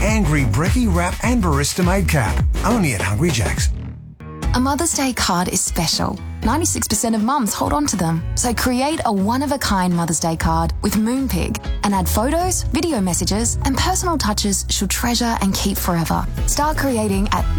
angry brekkie wrap and barista-made cap. Only at Hungry Jack's. A Mother's Day card is special. 96% of mums hold on to them. So create a one-of-a-kind Mother's Day card with Moonpig and add photos, video messages and personal touches she'll treasure and keep forever. Start creating at